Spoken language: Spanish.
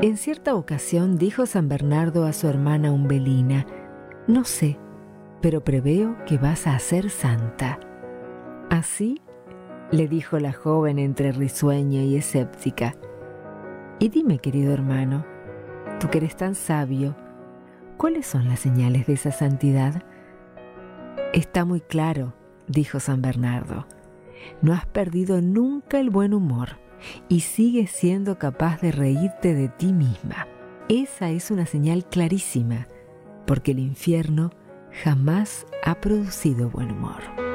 En cierta ocasión dijo San Bernardo a su hermana Umbelina: «No sé, pero preveo que vas a ser santa». «¿Así?», le dijo la joven entre risueña y escéptica. «Y dime, querido hermano, tú que eres tan sabio, ¿cuáles son las señales de esa santidad?». «Está muy claro», dijo San Bernardo. «No has perdido nunca el buen humor y sigues siendo capaz de reírte de ti misma. Esa es una señal clarísima, porque el infierno jamás ha producido buen humor».